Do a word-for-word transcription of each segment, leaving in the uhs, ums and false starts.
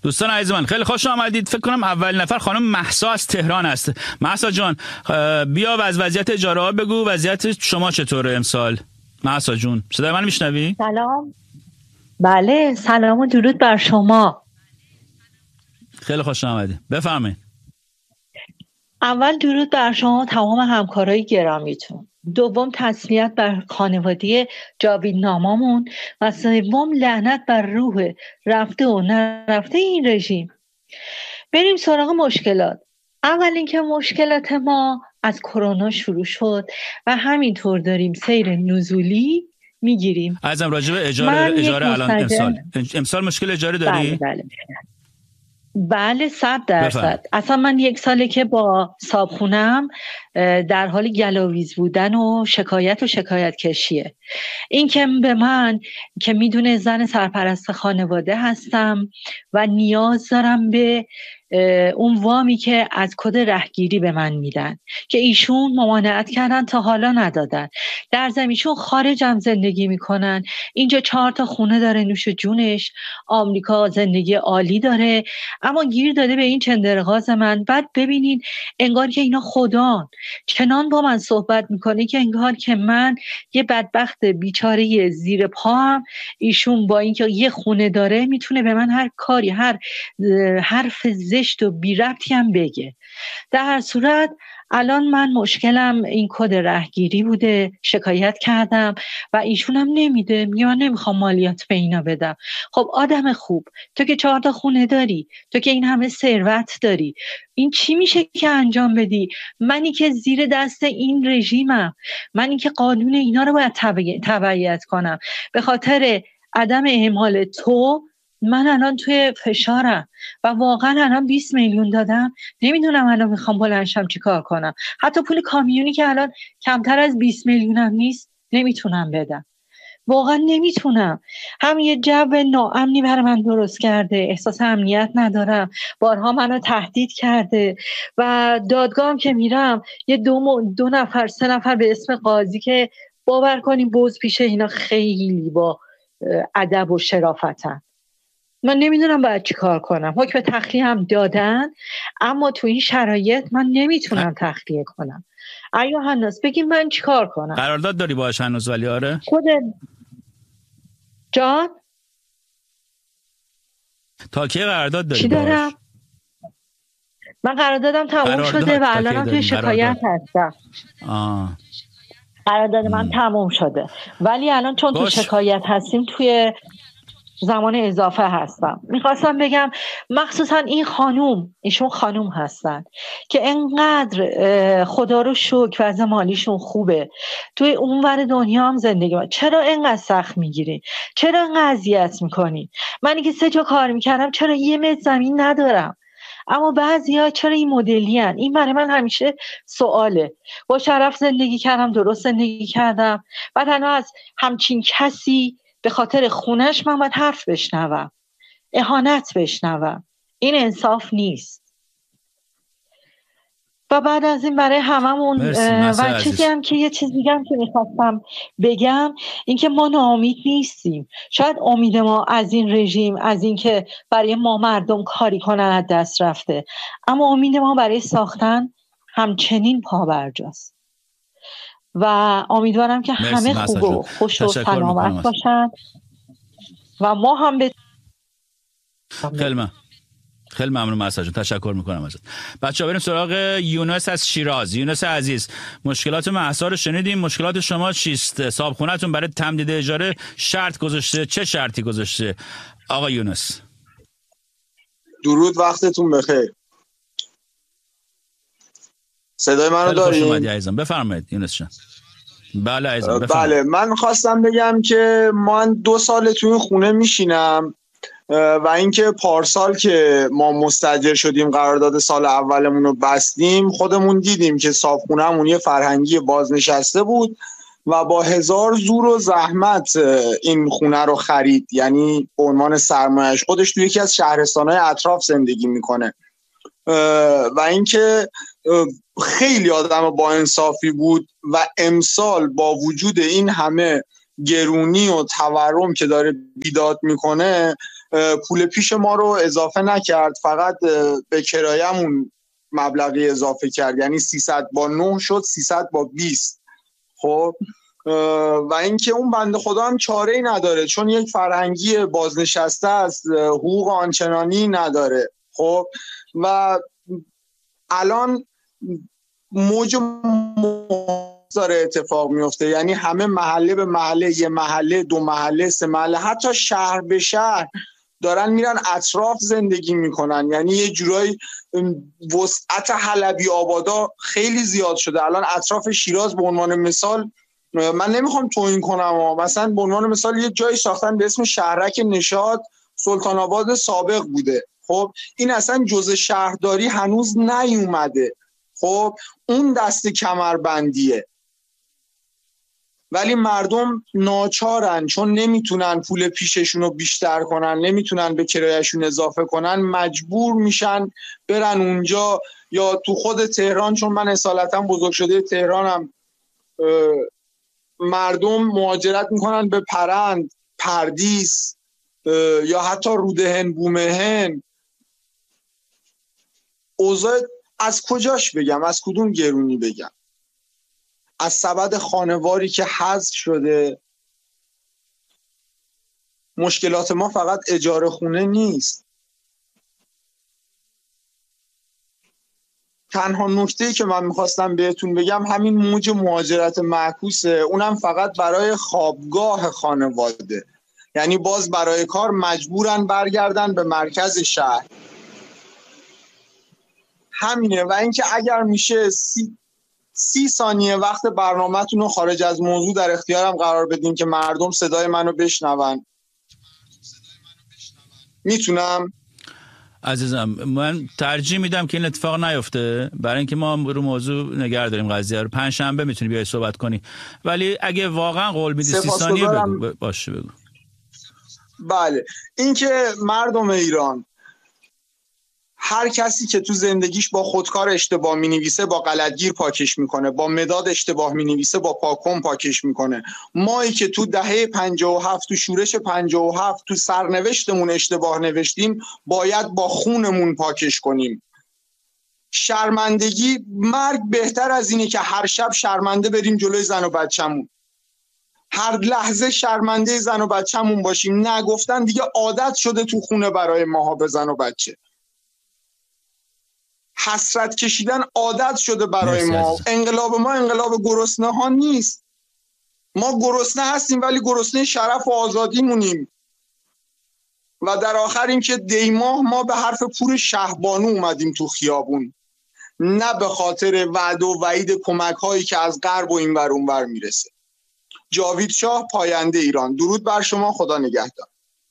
دوستان عزیز من خیلی خوش آمدید. فکر کنم اول نفر خانم مهسا از تهران است. مهسا جان بیا و از وضعیت اجاره ها بگو. وضعیت شما چطوره امسال؟ مهسا جون صدای من میشنوی؟ سلام. بله سلام و درود بر شما. خیلی خوش آمدید. بفرمایید. اول درود بر شما تمام همکارای گرامیتون. دوم تسلیت بر خانواده جاوید نامامون و سوم لعنت بر روح رفته و نرفته این رژیم. بریم سراغ مشکلات. اول اینکه مشکلات ما از کرونا شروع شد و همینطور داریم سیر نزولی میگیریم. عزیزم راجع به اجاره اجاره الان امسال امسال مشکل اجاره داری؟ بله بله بله صد درصد. اصلا من یک ساله که با صابخونم در حال گلاویز بودن و شکایت و شکایت کشیه. این که به من که میدونه زن سرپرست خانواده هستم و نیاز دارم به اون وامی که از کد رهگیری به من میدن که ایشون ممانعت کردن تا حالا ندادن. در زمینشون خارجم زندگی میکنن. اینجا چهار تا خونه داره نوش جونش. آمریکا زندگی عالی داره اما گیر داده به این چندرغاز من. بعد ببینین انگار که اینا خدان چنان با من صحبت میکنه که انگار که من یه بدبخت بیچاره زیر پا هم ایشون با اینکه یه خونه داره میتونه به من هر کاری هر حرف زشت و بی ربطی هم بگه. در هر صورت الان من مشکلم این کد رهگیری بوده. شکایت کردم و ایشون هم نمیده. میگه من نمیخوام مالیات به اینا بدم. خب آدم خوب تو که چهار تا خونه داری، تو که این همه ثروت داری، این چی میشه که انجام بدی؟ منی که زیر دست این رژیمم، منی که قانون اینا رو باید تبعیت کنم، به خاطر عدم اعمال تو من الان توی فشارم و واقعا الان بیست میلیون دادم. نمیدونم الان میخوام بلنشم چی کار کنم. حتی پول کامیونی که الان کمتر از بیست میلیونم نیست نمیتونم بدم. واقعا نمیتونم. هم یه جو ناامنی برای من درست کرده. احساس امنیت ندارم. بارها منو تهدید کرده و دادگاهم که میرم یه دو, دو نفر سه نفر به اسم قاضی که باور کنیم بوز پیشه اینا خیلی با ادب و شرافتن. من نمیدونم باید چی کار کنم. حکم تخلیه هم دادن اما تو این شرایط من نمیتونم تخلیه کنم. ایو هنوز بگیم من چی کار کنم. قرارداد داری باهاش هنوز؟ ولی آره خود جان تا کی قرارداد داری؟ چی دارم؟ من قراردادم تموم شده و الانم توی شکایت هستم. آه. قرارداد من تموم شده ولی الان چون باش. تو شکایت هستیم توی زمان اضافه هستم. میخواستم بگم مخصوصا این خانوم، ایشون خانوم هستن که انقدر خدا رو شکر وضع مالیشون خوبه، توی اونور دنیا هم زندگی من. چرا اینقدر سخت میگیری؟ چرا اینقدر اذیت میکنی؟ منی که سه جا کار میکردم چرا یه متر زمین ندارم؟ اما بعضیا چرا این مدلی هن؟ این برای من همیشه سواله. با شرف زندگی کردم، درست زندگی کردم، بعد الان از همچین کسی به خاطر خونش من باید حرف بشنوم، اهانت بشنوم. این انصاف نیست. و بعد از این برای هممون و چیزی هم که یه چیز دیگم که میخواستم بگم این که ما ناامید نیستیم. شاید امید ما از این رژیم، از این که برای ما مردم کاری کنن از دست رفته، اما امید ما برای ساختن همچنین پابرجاست و امیدوارم که همه خوب و خوش و سلامت باشن و ما هم به خیلی من خیلی ممنون مهسا جان، تشکر میکنم ازت. بچه‌ها بریم سراغ یونس از شیراز. یونس عزیز مشکلات مهسا رو شنیدیم، مشکلات شما چیست؟ صاحبخونه‌تون برای تمدید اجاره شرط گذاشته، چه شرطی گذاشته آقا یونس؟ درود، وقتتون بخیر. صدای منو دارین؟ خوش اومدی عزیزم، بفرمایید یونس جان. بله عزیزم بفرمایید. بله من خواستم بگم که من دو سال تو این خونه میشینم و اینکه پارسال که ما مستاجر شدیم قرارداد سال اولمون رو بستیم، خودمون دیدیم که صاحبخونه‌مون یه فرهنگی بازنشسته بود و با هزار زور و زحمت این خونه رو خرید، یعنی به عنوان سرمایه‌اش. خودش تو یکی از شهرستان‌های اطراف زندگی میکنه و اینکه خیلی آدم با انصافی بود و امسال با وجود این همه گرونی و تورم که داره بیداد میکنه پول پیش ما رو اضافه نکرد، فقط به کرایه‌مون مبلغی اضافه کرد، یعنی سیصد با نه شد سیصد با بیست. خب و اینکه اون بنده خدا هم چاره‌ای نداره، چون یک فرهنگی بازنشسته است، حقوق آنچنانی نداره. خب و الان موج داره اتفاق میفته، یعنی همه محله به محله، یه محله، دو محله، سه محله، حتی شهر به شهر دارن میرن اطراف زندگی میکنن. یعنی یه جورایی وسعت حلبی آبادا خیلی زیاد شده. الان اطراف شیراز به عنوان مثال، من نمیخوام توهین کنم، مثلا به عنوان مثال یه جایی ساختن به اسم شهرک نشاط، سلطان آباد سابق بوده. خب این اصلا جزء شهرداری هنوز نیومده. خب اون دست کمربندیه، ولی مردم ناچارن، چون نمیتونن پول پیششون رو بیشتر کنن، نمیتونن به کرایه‌شون اضافه کنن، مجبور میشن برن اونجا. یا تو خود تهران، چون من اصالتا بزرگ شده تهرانم، مردم مهاجرت میکنن به پرند، پردیس یا حتی رودهن، بومهن. اوضاع از کجاش بگم، از کدوم گرونی بگم؟ از سبد خانواری که حذف شده. مشکلات ما فقط اجاره خونه نیست. تنها نکته‌ای که من میخواستم بهتون بگم همین موج مهاجرت معکوسه، اونم فقط برای خوابگاه خانواده. یعنی باز برای کار مجبورن برگردن به مرکز شهر. همینه. و اینکه اگر میشه سی, سی ثانیه وقت برنامه‌تون رو خارج از موضوع در اختیارم قرار بدین که مردم صدای منو بشنون. میتونم؟ عزیزم من ترجیح میدم که این اتفاق نیفته، برای اینکه ما رو موضوع نگه داریم قضیه رو. پنج شنبه میتونی بیای صحبت کنی، ولی اگه واقعا قول میدی سی ثانیه بگو. باشه بگو. بله، اینکه مردم ایران، هر کسی که تو زندگیش با خودکار اشتباه مینویسه با غلطگیر پاکش میکنه، با مداد اشتباه مینویسه با پاکن پاکش میکنه. مایی که تو دهه پنجاه و هفت تو شورش پنجاه و هفت تو سرنوشتمون اشتباه نوشتیم، باید با خونمون پاکش کنیم. شرمندگی، مرگ بهتر از اینه که هر شب شرمنده بریم جلوی زن و بچه‌مون، هر لحظه شرمنده زن و بچه‌مون باشیم. نگفتن دیگه عادت شده تو خونه برای ماها به زن و بچه. حسرت کشیدن عادت شده برای ما. انقلاب ما انقلاب گرسنه ها نیست. ما گرسنه هستیم ولی گرسنه شرف و آزادی مونیم. و در آخر این که دیماه ما به حرف پور شهبانو اومدیم تو خیابون، نه به خاطر وعده و وعید کمک هایی که از غرب و این ور اون ور میرسه. جاوید شاه، پاینده ایران. درود بر شما، خدا نگهدار.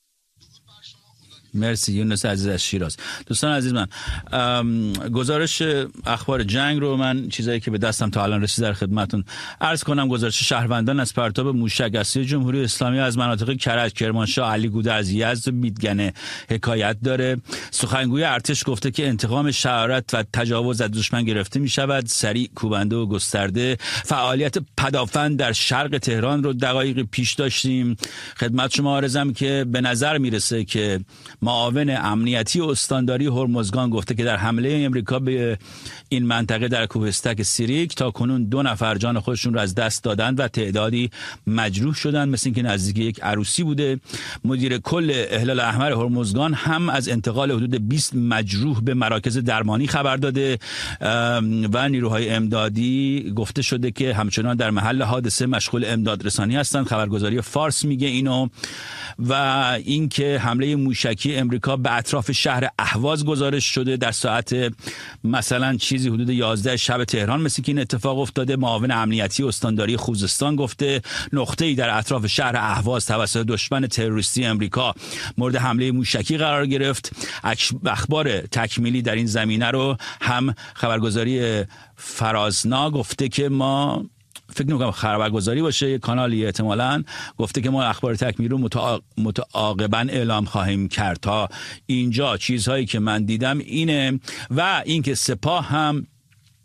مرسی یونس عزیز از شیراز. دوستان عزیز من، گزارش اخبار جنگ رو من چیزایی که به دستم تا الان رسید در خدمتون عرض کنم. گزارش شهروندان از پرتاب موشک از سوی جمهوری اسلامی از مناطق کرج، کرمانشاه، علی گوده از یزد و میدگنه حکایت داره. سخنگوی ارتش گفته که انتقام شرارت و تجاوز از دشمن گرفته می شود، سریع، کوبنده و گسترده. فعالیت پدافند در شرق تهران رو دقایق پیش داشتیم. خدمت شما عرضم که به نظر میرسه که معاون امنیتی و استانداری هرمزگان گفته که در حمله امریکا به این منطقه در کوهستک سیریک تا کنون دو نفر جان خودشون رو از دست دادند و تعدادی مجروح شدند، مثل اینکه نزدیک یک عروسی بوده. مدیر کل هلال احمر هرمزگان هم از انتقال حدود بیست مجروح به مراکز درمانی خبر داده و نیروهای امدادی گفته شده که همچنان در محل حادثه مشغول امداد رسانی هستند. خبرگزاری فارس میگه اینو. و اینکه حمله موشکی امریکا به اطراف شهر اهواز گزارش شده در ساعت مثلا چیزی حدود یازده شب تهران، مثل که این اتفاق افتاده. معاون امنیتی استانداری خوزستان گفته نقطه‌ای در اطراف شهر اهواز توسط دشمن تروریستی امریکا مورد حمله موشکی قرار گرفت. اخبار تکمیلی در این زمینه رو هم خبرگزاری فرازنا گفته که ما فکر نمی‌کنم خبرگزاری باشه، یک کانالی احتمالاً گفته که ما اخبار تکمیلی رو متعاقباً اعلام خواهیم کرد. تا اینجا چیزهایی که من دیدم اینه. و اینکه سپاه هم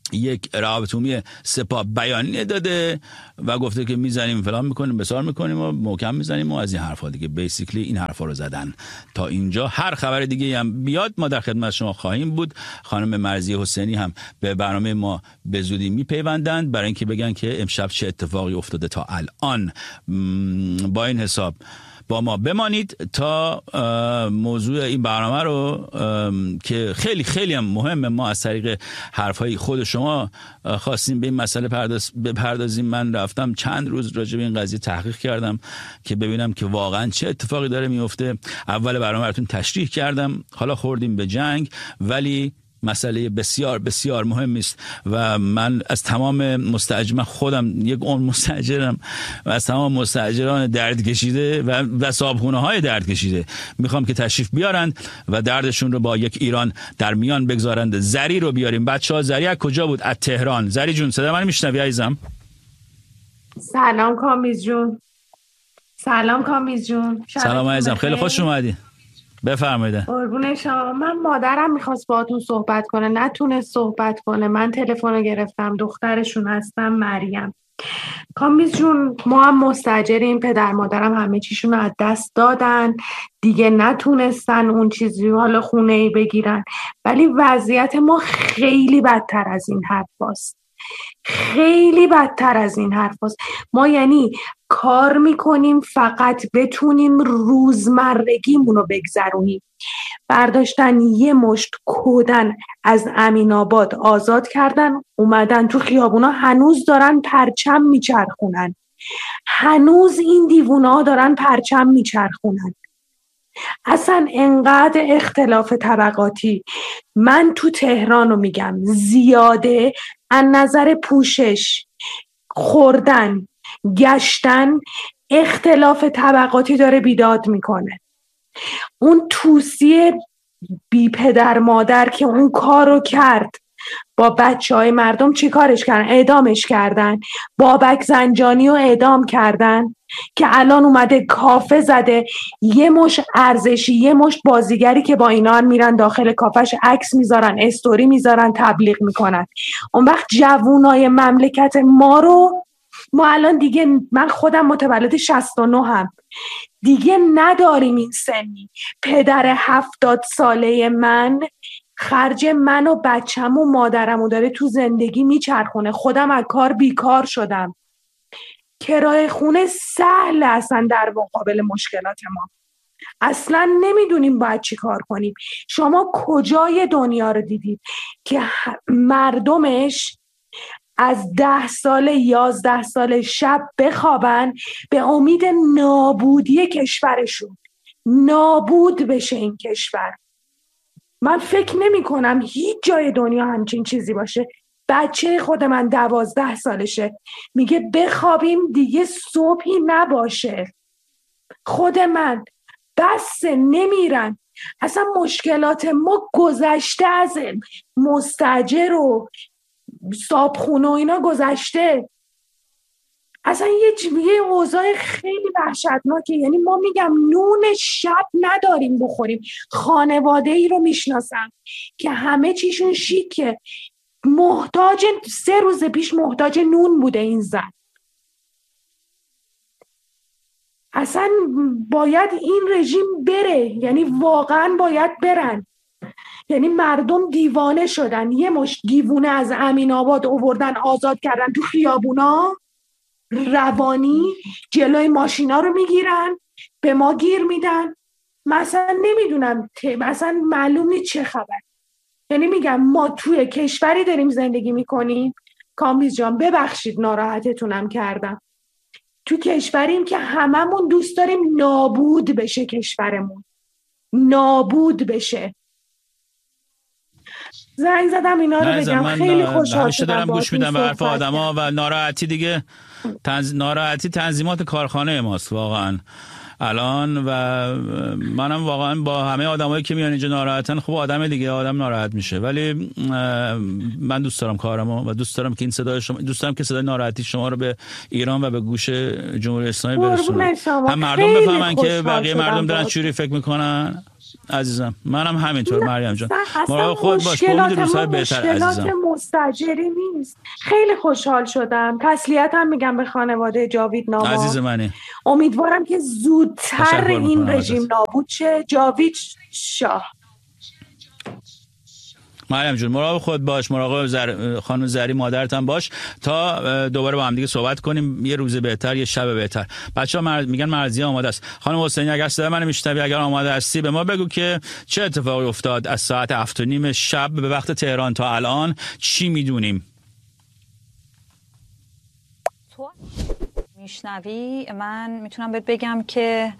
یک روابط عمومی سپاه بیانیه داده و گفته که میزنیم فلان میکنیم بسار میکنیم و محکم میزنیم و از این حرفا دیگه. بیسیکلی این حرفا رو زدن. تا اینجا هر خبر دیگه هم بیاد ما در خدمت شما خواهیم بود. خانم مرضیه حسینی هم به برنامه ما به زودی میپیوندند برای اینکه بگن که امشب چه اتفاقی افتاده تا الان. با این حساب با ما بمانید تا موضوع این برنامه رو که خیلی خیلی هم مهمه، ما از طریق حرفهای خود شما خواستیم به این مسئله پرداز بپردازیم. من رفتم چند روز راجع به این قضیه تحقیق کردم که ببینم که واقعا چه اتفاقی داره میفته. اول برنامه براتون تشریح کردم، حالا خوردیم به جنگ، ولی مسئله بسیار بسیار مهمی است و من از تمام مستاجر، من خودم یک عمر مستاجرم و از تمام مستاجران درد کشیده و و صاحبخونه های درد کشیده میخوام که تشریف بیارند و دردشون رو با یک ایران در میان بگذارند. زری رو بیاریم. بچه‌ها زری از کجا بود؟ از تهران. زری جون صدا من میشنوی عزیزم؟ سلام کامیز جون. سلام کامیز جون. سلام عزیزم، خیلی خوش اومدی. بفرمایید. قربون شما. من مادرم میخواست باهاتون صحبت کنه، نتونست صحبت کنه. من تلفن رو گرفتم، دخترشون هستم، مریم. کامیز جون ما هم مستاجریم، پدر مادرم همه چیشون رو از دست دادن دیگه، نتونستن اون چیزی حالا خونه ای بگیرن، ولی وضعیت ما خیلی بدتر از این حرف هست. خیلی بدتر از این حرف هست. ما یعنی کار میکنیم فقط بتونیم روزمرگیمون رو بگذرونیم. برداشتن یه مشت کودن از امین آباد آزاد کردن، اومدن تو خیابونا، هنوز دارن پرچم میچرخونن، هنوز این دیوونا دارن پرچم میچرخونن. اصلا انقدر اختلاف طبقاتی من تو تهران رو میگم زیاده، از نظر پوشش، خوردن، گشتن، اختلاف طبقاتی داره بیداد میکنه. اون توسی بی پدر مادر که اون کارو کرد با بچه های مردم، چی کارش کردن؟ اعدامش کردن. بابک زنجانی رو اعدام کردن که الان اومده کافه زده، یه مش ارزشی، یه مش بازیگری که با اینا میرن داخل کافش عکس میذارن، استوری میذارن، تبلیغ میکنن. اون وقت جوونای مملکت ما رو ما الان دیگه، من خودم متولد شصت و نه هم، دیگه نداریم این سنی. پدر هفتاد ساله من خرج من و بچم و مادرمو داره تو زندگی میچرخونه. خودم از کار بیکار شدم. کرایه خونه سهل اصلا در مقابل مشکلات ما. اصلا نمیدونیم باید چی کار کنیم. شما کجای دنیا رو دیدید که مردمش از ده سال یازده سال شب بخوابن به امید نابودی کشورشون، نابود بشه این کشور؟ من فکر نمی کنم هیچ جای دنیا همچین چیزی باشه. بچه خود من دوازده سالشه میگه بخوابیم دیگه صبحی نباشه. خود من بس نمیرن. اصلا مشکلات ما گذشته از مستاجر و صابخونه و اینا گذشته. اصلا یه یه اوضاع خیلی وحشتناکه. یعنی ما میگم نون شب نداریم بخوریم. خانواده ای رو میشناسم که همه چیشون شیکه، محتاج، سه روز پیش محتاج نون بوده این زن. اصلا باید این رژیم بره، یعنی واقعا باید برن. یعنی مردم دیوانه شدن. یه مش دیوونه از امین آباد آوردن آزاد کردن تو خیابونا، روانی جلوی ماشینا رو میگیرن، به ما گیر میدن. مثلا نمیدونم، مثلا معلوم نیست چه خبر. یعنی میگم ما توی کشوری داریم زندگی میکنیم، کامبیز جان ببخشید ناراحتتونم کردم، تو کشوریم که هممون دوست داریم نابود بشه کشورمون، نابود بشه. زنگ زدم اینا رو بگم. خیلی خوشحال شدم. دارم گوش میدم به حرف آدما و ناراحتی دیگه تنز... ناراحتی تنظیمات کارخانه ماست واقعا الان. و منم واقعا با همه آدمایی که میان اینجا ناراحتن، خب آدم دیگه آدم ناراحت میشه، ولی من دوست دارم کارمو و دوست دارم که این صدای شما، دوست دارم که صدای ناراحتی شما رو به ایران و به گوش جمهوری اسلامی برسونم. هم مردم بفهمن که بقیه مردم دارن چوری فکر میکنن، عزیزم منم همینطور مریم جان. مراقب خود باش، با امید روزهای بهتر عزیزم. مشکلات مستاجری نیست. خیلی خوشحال شدم. تسلیتم میگم به خانواده جاوید ناما. عزیز منی. امیدوارم که زودتر این رژیم نابود شه. جاوید شاه. مریم جون مراقب خود باش، مراقب زر... خانم زری مادرتم باش تا دوباره با هم دیگه صحبت کنیم، یه روز بهتر، یه شب بهتر. بچه‌ها مر... میگن مرضیه آماده است. خانم حسینی اگر صدای منو میشنوی، اگر آماده هستی به ما بگو که چه اتفاقی افتاد از ساعت هفت و نیم شب به وقت تهران تا الان، چی میدونیم؟ تو میشنوی من میتونم بهت بگم که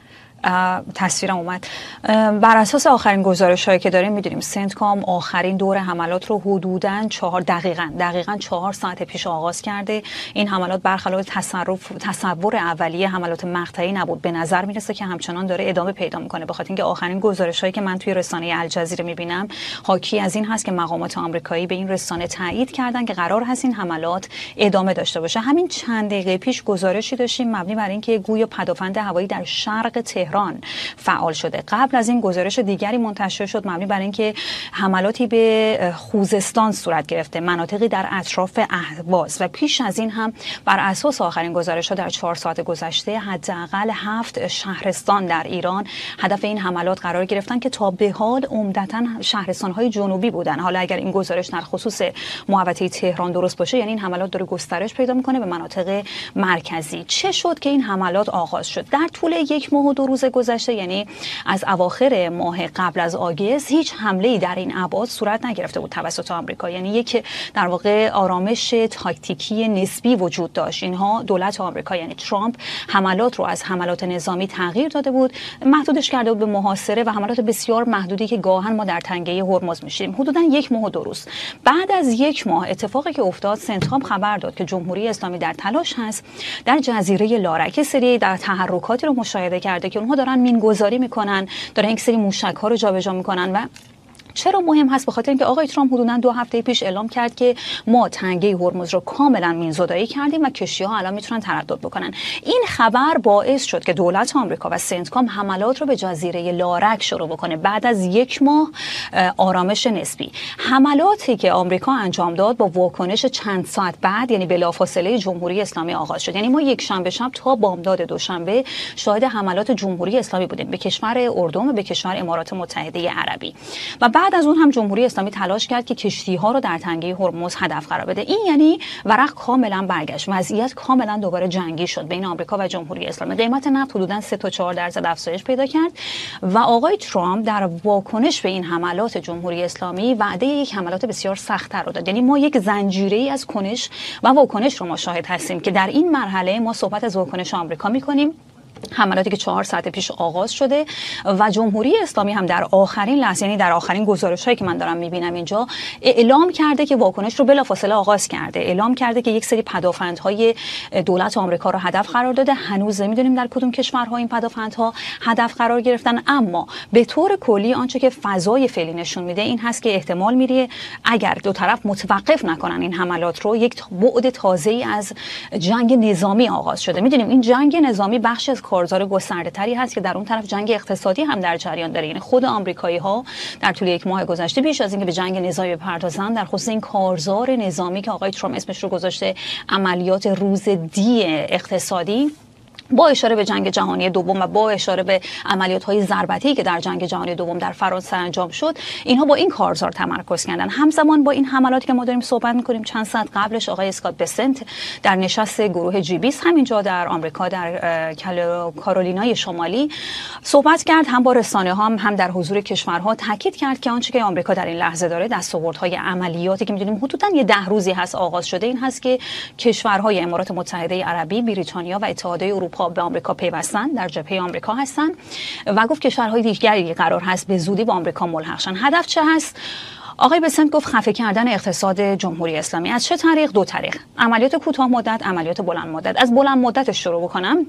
تصویرم اومد. بر اساس آخرین گزارش‌هایی که داریم می‌دونیم سنتکام آخرین دور حملات رو حدوداً چهار دقیقاً دقیقاً چهار ساعت پیش آغاز کرده. این حملات برخلاف تصرف تصور اولیه حملات مقطعی نبود. به نظر میرسه که همچنان داره ادامه پیدا می‌کنه، بخاطر اینکه آخرین گزارش‌هایی که من توی رسانه الجزیره می‌بینم حاکی از این هست که مقامات آمریکایی به این رسانه تایید کردن که قرار هست این حملات ادامه داشته باشه. همین چند دقیقه پیش گزارشی داشتیم مبنی بر اینکه گویا پدافند هوایی در شرق تهران فعال شده. قبل از این گزارش دیگری منتشر شد مبنی بر اینکه حملاتی به خوزستان صورت گرفته، مناطقی در اطراف اهواز، و پیش از این هم بر اساس آخرین گزارش‌ها در چهار ساعت گذشته حداقل هفت شهرستان در ایران هدف این حملات قرار گرفتن که تا به حال عمدتاً شهرستان‌های جنوبی بودن. حالا اگر این گزارش در خصوص محوطه تهران درست باشه، یعنی این حملات داره گسترش پیدا می‌کنه به مناطق مرکزی. چه شد که این حملات آغاز شد؟ در طول یک ماه و دو روز گذشته، یعنی از اواخر ماه قبل از آگست، هیچ حمله‌ای در این ابعاد صورت نگرفته بود توسط آمریکا. یعنی یک در واقع آرامش تاکتیکی نسبی وجود داشت. اینها دولت آمریکا یعنی ترامپ حملات رو از حملات نظامی تغییر داده بود، محدودش کرده بود به محاصره و حملات بسیار محدودی که گاهن ما در تنگه هرمز می‌شیم. حدوداً یک ماه و دو روز بعد از یک ماه اتفاقی که افتاد، سنتکام خبر داد که جمهوری اسلامی در تلاش هست در جزیره لارک سری در تحرکاتی رو مشاهده کرده که اونها دارن مینگذاری میکنن، دارن یک سری موشک ها رو جابجا میکنن. و چرا مهم هست؟ بخاطر اینکه آقای ترامپ حدوداً دو هفته پیش اعلام کرد که ما تنگه هرمز رو کاملا مینزدایی کردیم و کشتی‌ها الان میتونن تردد بکنن. این خبر باعث شد که دولت آمریکا و سنتکام حملات رو به جزیره لارک شروع بکنه بعد از یک ماه آرامش نسبی. حملاتی که آمریکا انجام داد با واکنش چند ساعت بعد، یعنی بلافاصله جمهوری اسلامی آغاز شد. یعنی ما یک شنبه شب تا بامداد دوشنبه شاهد حملات جمهوری اسلامی بودیم به کشور اردن و به کشور امارات متحده عربی، و بعد از اون هم جمهوری اسلامی تلاش کرد که کشتی‌ها رو در تنگه هرمز هدف قرار بده. این یعنی ورق کاملا برگشت، وضعیت کاملا دوباره جنگی شد بین آمریکا و جمهوری اسلامی. قیمت نفت حدوداً سه تا چهار درصد افزایش پیدا کرد و آقای ترامپ در واکنش به این حملات جمهوری اسلامی وعده یک حملات بسیار سخت‌تر رو داد. یعنی ما یک زنجیره‌ای از کنش و واکنش رو ما شاهد هستیم که در این مرحله ما صحبت از واکنش آمریکا می‌کنیم، حملاتی که چهار ساعت پیش آغاز شده و جمهوری اسلامی هم در آخرین لحظه، یعنی در آخرین گزارش‌هایی که من دارم می‌بینم اینجا، اعلام کرده که واکنش رو بلافاصله آغاز کرده. اعلام کرده که یک سری پدافندهای دولت آمریکا رو هدف قرار داده. هنوز نمی‌دونیم در کدوم کشورها این پدافندها هدف قرار گرفتن، اما به طور کلی آنچه که فضای فعلی نشون میده این هست که احتمال میره اگر دو طرف متوقف نکنن این حملات رو، یک بعد تازه‌ای از جنگ نظامی آغاز شده. می‌دونیم این جنگ نظامی بخش از کارزار گسترده‌تری هست که در اون طرف جنگ اقتصادی هم در جریان داره. یعنی خود آمریکایی‌ها در طول یک ماه گذشته بیش از اینکه به جنگ نظامی بپردازن، در خصوص این کارزار نظامی که آقای ترامپ اسمش رو گذاشته عملیات روز دی اقتصادی، با اشاره به جنگ جهانی دوم و با اشاره به عملیات‌های ضربتی که در جنگ جهانی دوم در فرانسه انجام شد، اینها با این کارزار تمرکز کردن. همزمان با این حملاتی که ما داریم صحبت می‌کنیم، چند ساعت قبلش آقای اسکات بسنت در نشست گروه جی بیست همینجا در آمریکا در کارولینای شمالی صحبت کرد، هم با رسانه‌ها هم, هم در حضور کشورها تاکید کرد که آنچه که آمریکا در این لحظه داره، دستاوردهای عملیاتی که می‌دونیم حدوداً یه ده روزی هست آغاز شده، این هست که کشورهای امارات متحده عربی، بریتانیا و اتحادیه اروپا به آمریکا پیوستن، در جبهه آمریکا هستن و گفت کشورهای دیگری قرار هست به زودی با آمریکا ملحق شن. هدف چه هست؟ آقای بسنت گفت خفه کردن اقتصاد جمهوری اسلامی. از چه طریق؟ دو طریق: عملیات کوتاه مدت، عملیات بلند مدت. از بلند مدت شروع بکنم.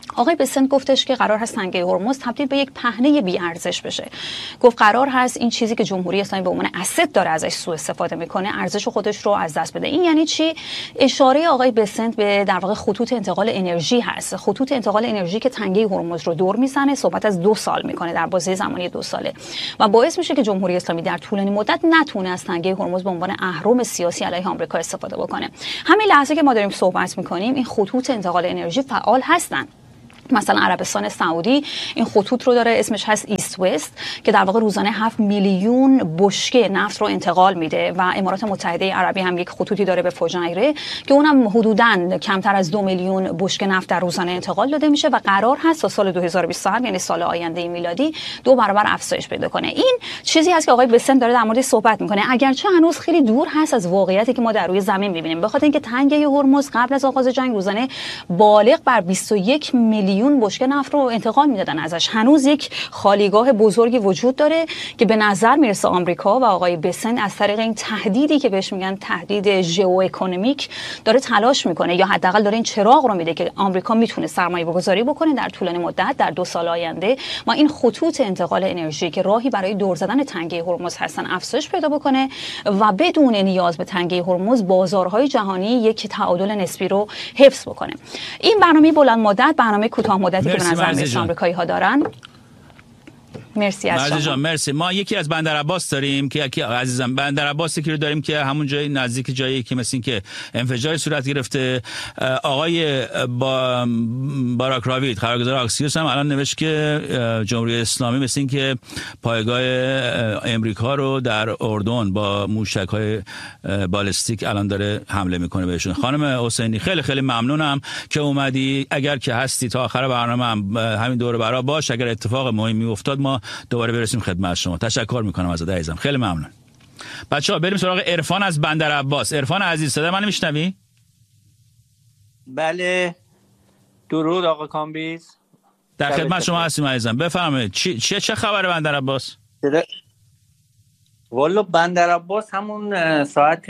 آقای بسنت گفتش که قرار هست تنگه هرمز تبدیل به یک پهنه بی ارزش بشه. گفت قرار هست این چیزی که جمهوری اسلامی به عنوان اسید داره ازش سوء استفاده میکنه ارزش خودش رو از دست بده. این یعنی چی؟ اشاره آقای بسنت به در واقع خطوط انتقال انرژی هست. خطوط انتقال انرژی که تنگه هرمز رو دور میزنه، صحبت از دو سال میکنه، در بازه زمانی دو ساله، و باعث میشه که جمهوری اسلامی در طولانی مدت نتونه از تنگه هرمز به عنوان اهرم سیاسی علیه آمریکا استفاده بکنه. همین لحظه که ما داریم صحبت میکنیم این خطوط انتقال انرژی فعال هستن. مثلا عربستان سعودی این خطوط رو داره، اسمش هست ایست وست، که در واقع روزانه هفت میلیون بشکه نفت رو انتقال میده و امارات متحده عربی هم یک خطوطی داره به فجایره که اونم حدوداً کمتر از دو میلیون بشکه نفت در روزانه انتقال داده میشه و قرار هست تا سال دو هزار و بیست و هفت یعنی سال آینده میلادی دو برابر افزایش پیدا کنه. این چیزی هست که آقای بسنت داره در موردش صحبت میکنه، اگرچه هنوز خیلی دور هست از واقعیتی که ما در روی زمین میبینیم، بخاطر اینکه تنگه هرمز قبل از آغاز جنگ روزانه بالغ بر بیست و یک میلیون بشکه نفت رو انتقال میدادن ازش. هنوز یک خالیگاه بزرگی وجود داره که به نظر میرسه آمریکا و آقای بسن از طریق این تهدیدی که بهش میگن تهدید ژئواکونومیک داره تلاش میکنه، یا حداقل داره این چراغ رو میده که آمریکا میتونه سرمایه گذاری بکنه در طولانی مدت، در دو سال آینده ما این خطوط انتقال انرژی که راهی برای دور زدن تنگه هرمز هستن افزایش پیدا بکنه و بدون نیاز به تنگه هرمز بازارهای جهانی یک تعادل نسبی رو حفظ بکنه. این برنامه بلند مدت، برنامه کوتاه مدتی که به نظر میاد آمریکایی ها دارن. مرسی از شما. جان مرسی. ما یکی از بندر عباس داریم که یکی عزیزم بندر عباس یکی رو داریم که همون جای نزدیک جایی که مثل این که انفجار صورت گرفته. آقای با باراک راوید قرارداد آکسیوس هم الان نوشت که جمهوری اسلامی مثل این که پایگاه امریکا رو در اردن با موشک‌های بالستیک الان داره حمله میکنه بهشون. خانم حسینی خیلی خیلی ممنونم که اومدی. اگر که هستی تا آخر برنامه هم همین دوره برا باش، اگر اتفاق مهمی افتاد ما دوباره برسیم خدمت شما. تشکر میکنم ازت عزیزم، خیلی ممنون. بچه‌ها بریم سراغ عرفان از بندر عباس. عرفان عزیز صدا منو میشنوی؟ بله درود آقا کامبیز، در خدمت شما هستیم عزیزم، بفرمایید. چی چه چه خبره بندر عباس؟ والا بندر عباس همون ساعت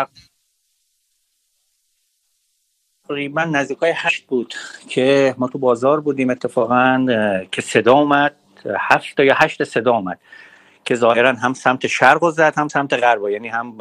تقریبا نزدیکای هشت بود که ما تو بازار بودیم اتفاقا که صدا اومد، هفت یا هشت صدا اومد که ظاهرا هم سمت شرق زد هم سمت غرب، یعنی هم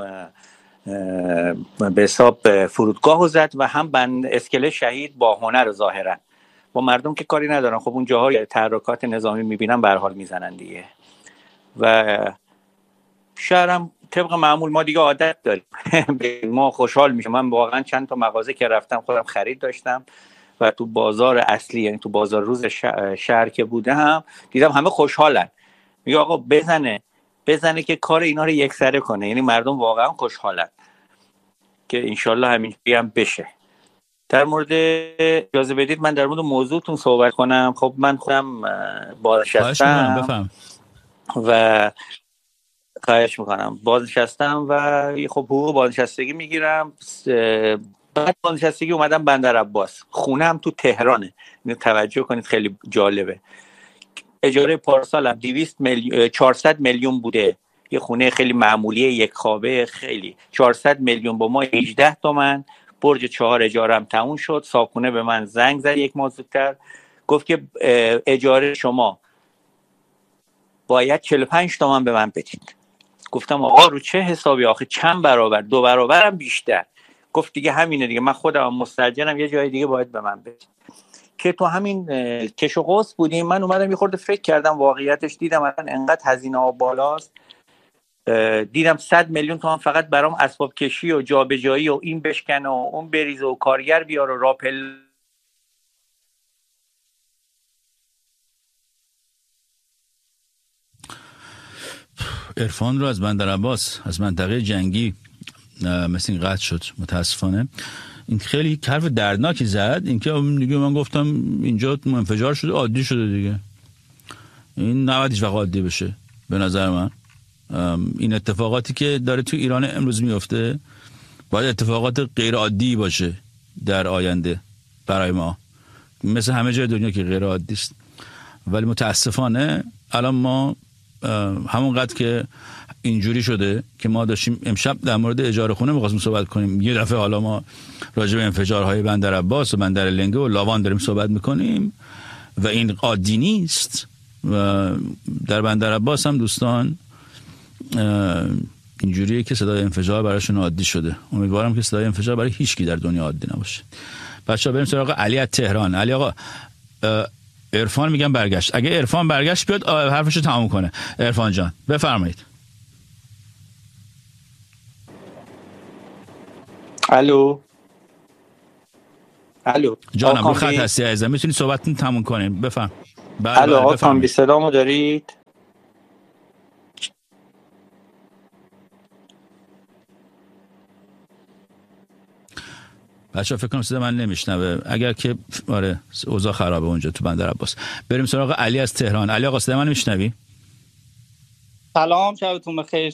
به حساب فرودگاه زد و هم بند اسکله شهید با هنر ظاهرا. با مردم که کاری ندارن، خب اون جاهای تحرکات نظامی میبینن به هر حال میزنن دیگه. و شهرم طبق معمول ما دیگه عادت داریم ما خوشحال میشم. من واقعا چند تا مغازه که رفتم خودم خرید داشتم و تو بازار اصلی، یعنی تو بازار روز شهر که بودم دیدم همه خوشحالن، میگه آقا بزنه بزنه که کار اینا رو یکسره کنه. یعنی مردم واقعا خوشحالن که انشالله همینجوری هم بشه. در مورد اجازه بدید من در مورد موضوعتون صحبت کنم. خب من خودم بازنشستم و خواهش میکنم بازنشستم و خب حقوق بازنشستگی میگیرم. بعد بازنشستگی اومدم بندر عباس، خونم تو تهرانه. اینو توجه کنید خیلی جالبه. اجاره پارسالم دویست میلیون چهارصد میلیون بوده، یه خونه خیلی معمولی یک خوابه، خیلی چهارصد میلیون با ما هجده تومن. برج چهار اجارم تموم شد. صاحبخونه به من زنگ زد یک ماه زودتر، گفت که اجاره شما باید چهل و پنج تومن به من بدید. گفتم آقا رو چه حسابی؟ آخه چند برابر؟ دو برابرم بیشتر. گفت دیگه همینه دیگه، من خودم مستاجرم، یه جای دیگه باید به من بدید. که تو همین کش و قوس بودیم. من اومدم یه خورده فکر کردم، واقعیتش دیدم الان انقدر هزینه ها بالاست. دیدم صد میلیون تومان فقط برام اسباب کشی و جابجایی و این بشکنه و اون بریزه و کارگر بیار و راپل. عرفان رو از بندر عباس از منطقه جنگی مثل این قطع شد متاسفانه. این خیلی حرف دردناکی زد، اینکه دیگه من گفتم اینجا انفجار شده عادی شده دیگه. این نباید هیچ وقت عادی بشه به نظر من. این اتفاقاتی که داره تو ایران امروز میفته باید اتفاقات غیر عادی باشه در آینده برای ما، مثل همه جای دنیا که غیر عادی است. ولی متاسفانه الان ما همونقدر که اینجوری شده که ما داشتیم امشب در مورد اجاره خونه می‌خواستیم صحبت کنیم، یه دفعه حالا ما راجع به انفجارهای بندر عباس و بندر لنگه و لاوان داریم صحبت میکنیم و این عادی نیست. و در بندر عباس هم دوستان اینجوریه که صدای انفجار براشون عادی شده. امیدوارم که صدای انفجار برای هیچ کی در دنیا عادی نباشه. بچه‌ها بریم سراغ علی از تهران. علی آقا، عرفان میگم برگشت. اگه عرفان برگشت بیاد حرفشو تموم کنه. عرفان جان بفرمایید. الو الو جانم رو خط هستی عزیزم، میتونی صحبتتون تموم کنیم. بفرم. بله الو آقا کامبی صدامو دارید؟ بچه‌ها فکر کنم صدا من نمیشنوه، اگر که آره اوضاع خرابه اونجا تو بندر عباس. بریم سراغ علی از تهران. علی آقا صدا من میشنوی؟ سلام، شبتون بخیر.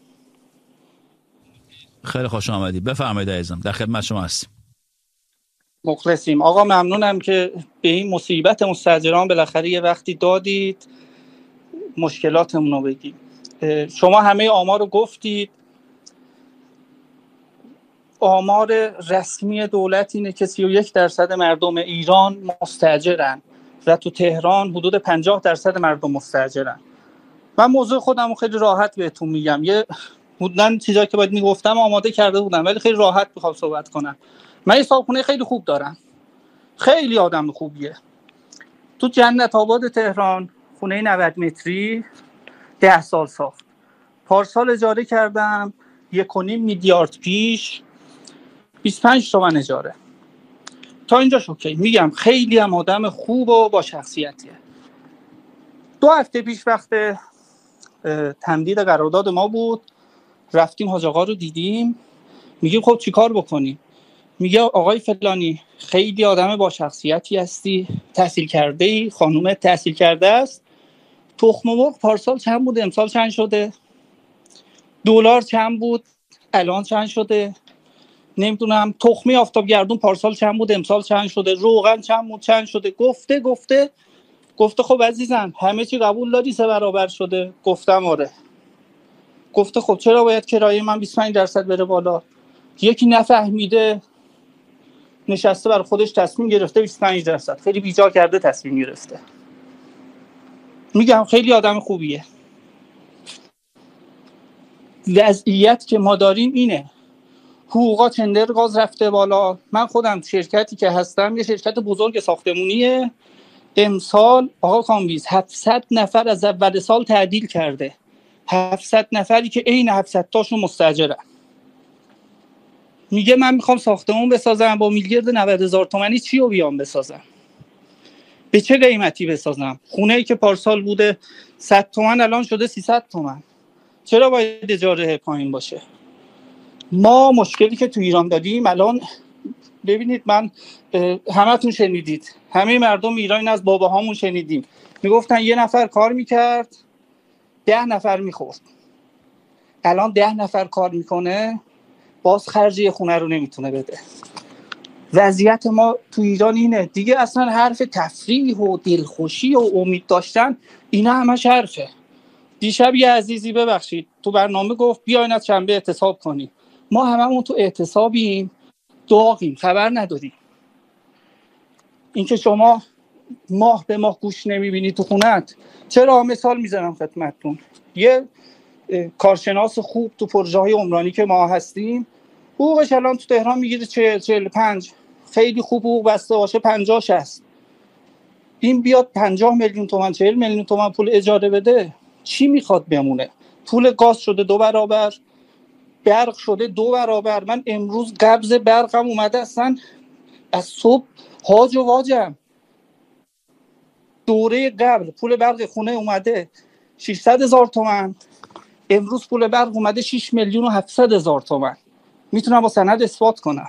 خیلی خوش آمدی، بفرمایید عزیزم، در خدمت شما هستیم. مخلصیم آقا، ممنونم که به این مصیبت مستاجران بالاخره یه وقتی دادید مشکلاتمون رو بگیم. شما همه آمار رو گفتید. آمار رسمی دولت اینه که سی و یک درصد مردم ایران مستاجرن و تو تهران حدود پنجاه درصد مردم مستاجرن. من موضوع خودم رو خیلی راحت بهتون میگم. یه بودن چیزایی که باید میگفتم آماده کرده بودم ولی خیلی راحت میخوام صحبت کنم. من یه صاحبخونه خیلی خوب دارم، خیلی آدم خوبیه، تو جنت آباد تهران، خونه نود متری، ده سال ساخت. پارسال اجاره کردم یک و نیم میلیارد پیش، بیست و پنج تومن اجاره. تا اینجا اوکی. میگم خیلی هم آدم خوب و با شخصیتیه. دو هفته پیش وقت تمدید قرارداد ما بود، رفتیم حاج آقا رو دیدیم، میگیم خب چیکار بکنیم؟ میگه آقای فلانی خیلی آدم با شخصیتی هستی، تحصیل کرده ای، خانومت تحصیل کرده است، تخم مرغ پارسال چند بود امسال چند شده، دلار چند بود الان چند شده، نمیدونم تخمی آفتاب گردون پارسال چند بود امسال چند شده، روغن چند بود چند شده. گفته گفته گفته خب عزیزم همه چی قبول داری سه برابر شده؟ گفتم آره. گفته خب چرا باید کرایه من بیست و پنج درصد بره بالا؟ یکی نفهمیده نشسته برای خودش تصمیم گرفته بیست و پنج درصد، خیلی بیجا کرده تصمیم گرفته. میگم خیلی آدم خوبیه. وضعیت که ما داریم اینه، حقوقا تندر گاز رفته بالا. من خودم شرکتی که هستم یه شرکت بزرگ ساختمونیه، امسال آقا کامبیز هفتصد نفر از اول سال تعدیل کرده، هفتصد نفری که عین هفتصد تاشون مستاجرن. میگه من میخوام ساختمون بسازم با میلیارد نود هزار تومانی، چی رو بیام بسازم؟ به چه قیمتی بسازم؟ خونه‌ای که پارسال بوده صد تومن الان شده سیصد تومن. چرا باید اجاره پایین باشه؟ ما مشکلی که تو ایران داریم الان، ببینید من همتون شنیدید، همه مردم ایران از باباهامون شنیدیم میگفتن یه نفر کار میکرد ده نفر میخورد. الان ده نفر کار میکنه باز خرج خونه رو نمیتونه بده. وضعیت ما تو ایران اینه دیگه. اصلا حرف تفریح و دلخوشی و امید داشتن اینا همش حرفه. دیشب یه عزیزی ببخشید تو برنامه گفت بیاین از شنبه اعتصاب کنیم. ما هممون تو اعتصابیم، داغیم، خبر نداریم. اینکه شما ماه به ماه گوش نمیبینی تو خونت. چرا؟ مثال میزنم خدمتتون. یه کارشناس خوب تو پروژه های عمرانی که ما هستیم حقوقش الان تو تهران میگیره چهل چهل پنج، خیلی خوب حقوق بسته باشه پنجاه شصت. این بیاد پنجاه میلیون تومان چهل میلیون تومان پول اجاره بده، چی میخواد بمونه؟ پول گاز شده دو برابر، برق شده دو برابر. من امروز قبض برقم اومده، اصلا از صبح هاج و واجم. دوره قبل پول برق خونه اومده ششصد هزار تومان، امروز پول برق اومده شش میلیون و هفتصد هزار تومان. میتونم با سند اثبات کنم.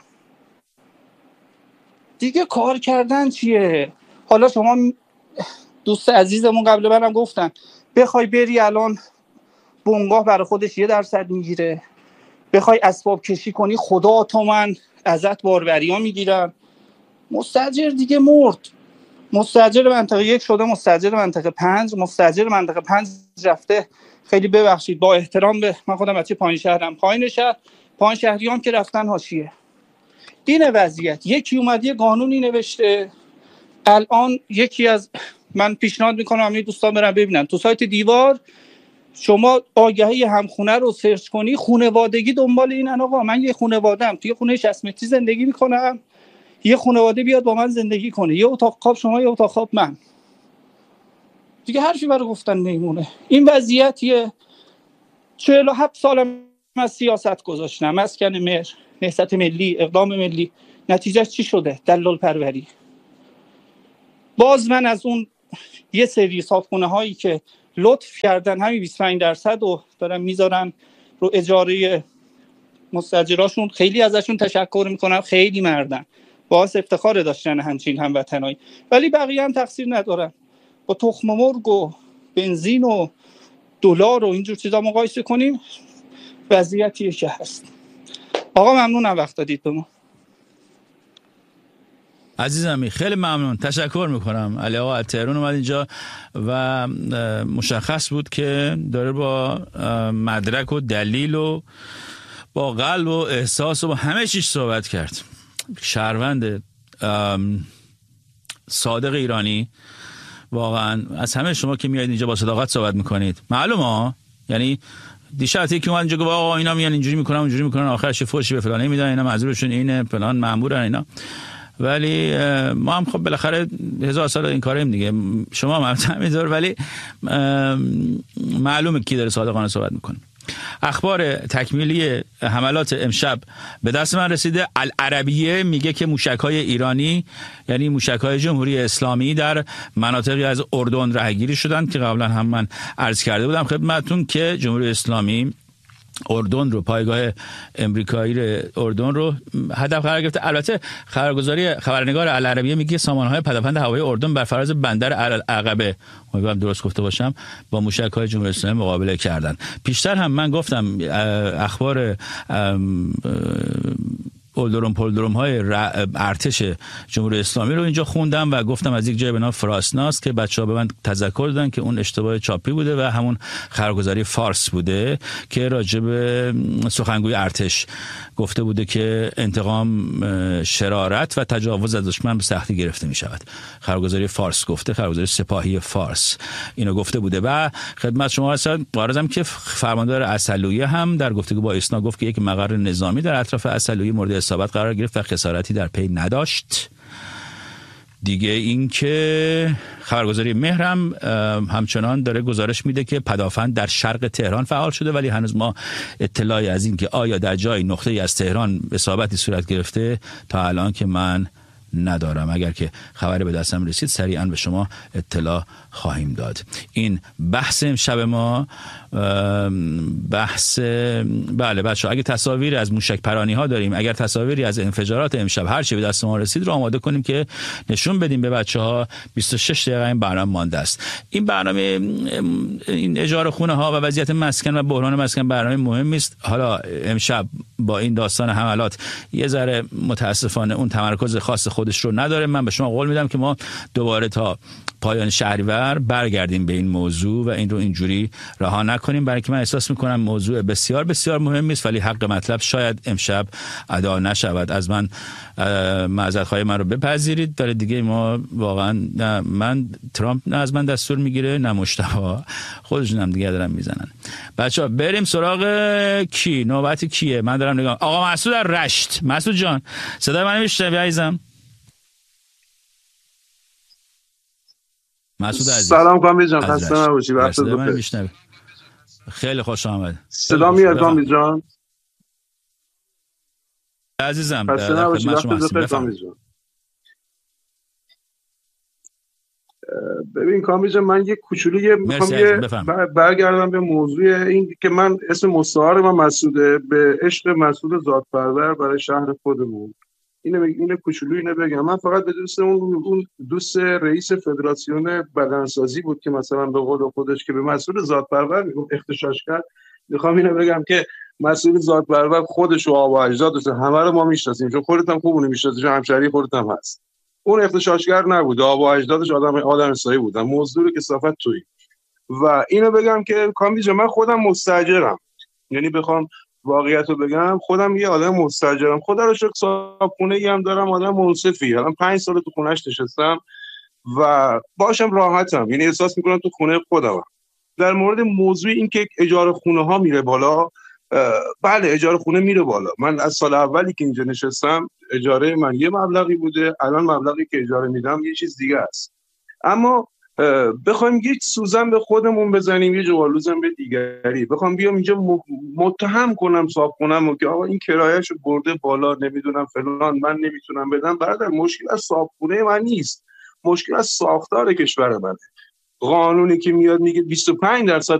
دیگه کار کردن چیه؟ حالا شما دوست عزیزمون قبل منم گفتن بخوای بری الان بنگاه برای خودش یه درصد میگیره، بخوای اسباب کشی کنی خدا تومن ازت باربریا میگیرن. مستاجر دیگه مرد. مستاجر منطقه یک شده مستاجر منطقه پنج، مستاجر منطقه پنج رفته، خیلی ببخشید با احترام به من خودم بچه پایین شهرم، پایین شهر پایین شهریان که رفتن حاشیه. این وضعیت یکی اومد یه قانونی نوشته، الان یکی از من پیشنهاد میکنم همین دوستان برن ببینن تو سایت دیوار، شما آگهی همخونه رو سرچ کنی، خانوادگی دنبال اینن آقا من یه خانواده‌ام توی خونه شصت متری زندگی میکنم، یه خانواده بیاد با من زندگی کنه، یه اتاق خواب شما یه اتاق خواب من، دیگه حرفی برای گفتن نمیمونه. این وضعیتیه. چهل و هفت سالم از سیاست گذاشتم، مسکن مهر، نهضت ملی، اقدام ملی، نتیجه چی شده؟ دلال پروری. باز من از اون یه سری صاحبخونه هایی که لطف کردن همین بیست و پنج درصد رو دارن میذارن رو اجاره مستاجراشون، خیلی ازشون تشکر میکنم، خیلی مردن، باعث افتخار داشتن همچین هموطنایی، ولی بقیه هم تقصیر ندارن. با تخم مرغ و بنزین و دلار و اینجور چیزا مقایسه کنیم، وضعیتیه که هست. آقا ممنونم وقت دادید به ما. عزیزمی خیلی ممنون، تشکر میکنم. علی آقا از تهران اومد اینجا و مشخص بود که داره با مدرک و دلیل و با قلب و احساس و با همه چیز صحبت کرد. شهروند صادق ایرانی، واقعا از همه شما که میایید اینجا با صداقت صحبت میکنید. معلومه ها، یعنی دیشب یکی اومد اینجا گفت آقا اینا میان اینجوری میکنن اونجوری میکنن، آخرش فوشی به فلانی میدن، اینا معذورشون اینه، فلان مأمورن اینا. ولی ما هم خب بالاخره هزار سال این کاریم دیگه، شما هم همینطور، ولی معلومه کی داره صادقانه صحبت میکنه. اخبار تکمیلی حملات امشب به دست من رسیده. العربیه میگه که موشک‌های ایرانی یعنی موشک‌های جمهوری اسلامی در مناطقی از اردن راهگیری شدند که قبلا هم من عرض کرده بودم خدمتتون که جمهوری اسلامی اردن رو، پایگاه امریکایی اردن رو هدف قرار گرفته. البته خبرگزاری خبرنگار العربیه میگه سامانه‌های پدافند هوایی اردن بر فراز بندر العقبه، امیدوارم درست گفته باشم، با موشک‌های جمهوری اسلامی مقابله کردن. پیشتر هم من گفتم اخبار اولدروم پولدروم های ارتش جمهوری اسلامی رو اینجا خوندم و گفتم از یک جای به نام فراسناس که بچه‌ها به من تذکر دادن که اون اشتباه چاپی بوده و همون خبرگزاری فارس بوده که راجع به سخنگوی ارتش گفته بوده که انتقام شرارت و تجاوز از دشمن به سختی گرفته می شود. خبرگزاری فارس گفته، خبرگزاری سپاهی فارس اینو گفته بوده. و خدمت شما هستم عرضم که فرماندار اصلویه هم در گفتگو با ایسنا گفت که یک مقر نظامی در اطراف اصلویه مورد اصابت قرار گرفت و خسارتی در پی نداشت. دیگه این که خبرگزاری مهر هم همچنان داره گزارش میده که پدافند در شرق تهران فعال شده، ولی هنوز ما اطلاعی از این که آیا در جای نقطه‌ای از تهران اصابتی صورت گرفته تا الان که من ندارم. اگر که خبری به دستم رسید سریعا به شما اطلاع خواهیم داد. این بحث امشب ما بحث بله بچه ها، اگه تصاویری از موشک پرانی ها داریم، اگر تصاویری از انفجارات امشب هر چی به دست ما رسید رو آماده کنیم که نشون بدیم به بچه ها. بیست و شش دقیقه این برنامه مانده است. این برنامه این اجاره خونه ها و وضعیت مسکن و بحران مسکن برنامه مهمی است. حالا امشب با این داستان حملات یه ذره متاسفانه اون تمرکز خاص خودش رو نداره. من به شما قول میدم که ما دوباره تا پایان شهریور برگردیم به این موضوع و این رو اینجوری رها نکنیم، برای که من احساس میکنم موضوع بسیار بسیار مهمی است، ولی حق مطلب شاید امشب ادا نشود. از من معذرت خواهی من رو بپذیرید. داره دیگه ما واقعا نه من ترامپ نه از من دستور میگیره نه مجتبی، خودشون هم دیگه دارن میزنن. بچه‌ها بریم سراغ کی؟ نوبت کیه؟ من دارم نگاه. آقا مسعود در رشت. مسعود جان صدای منو میشنوی عزیزم؟ مسعود عزیز سلام کامی جان، خسته نباشی. وقت بخیر. خیلی خوش آمد. صدا میاد کامی جان؟ عزیزم خسته نباشی. وقت بخیر کامی جان. ببین کامی جان، من یه کوچولو میخوام یه برگردم به موضوع این که من اسم مستعار من مسعوده، به عشق مسعود ذات‌پرور برای شهر خودمون. اینو اینو کوچولو اینو بگم. من فقط به دوست اون اون دوست رئیس فدراسیون بدنسازی بود که مثلا به قول خودش که به مسعود ذات‌پرور میگفت اختشاش کرد. میخوام اینو بگم که مسعود ذات‌پرور خودش و آبا اجدادش همه رو ما میشناسیم، چون خودت هم خوب اونو میشناسی، چون همشهری خودت هم هست. اون اغتشاشگر نبود، آب و اجدادش آدم آدم حسابی بودن، موضوع کثافت تویی. و اینو بگم که کامبیز من خودم مستاجرم، یعنی بخوام واقعیت رو بگم خودم یه آدم مستاجرم، خدا رو شکر صاحبخونه ای هم دارم، آدم منصفی، الان پنج سال تو خونه‌اش نشستم و باشم راحتم، یعنی احساس میکنم تو خونه خودمم. در مورد موضوع این که اجاره خونه ها میره بالا، بله اجاره خونه میره بالا. من از سال اولی که اینجا نشستم اجاره من یه مبلغی بوده، الان مبلغی که اجاره میدم یه چیز دیگه است. اما بخوایم یه سوزن به خودمون بزنیم، یه جوالوزم به دیگری، بخوام بیام اینجا متهم کنم صاحبخونه‌مو که آقا این کرایه‌شو برده بالا، نمیدونم فلان، من نمیتونم بدم، برادر مشکل از صاحبخونه من نیست، مشکل از ساختار کشور منه. قانونی که میاد میگه بیست و پنج درصد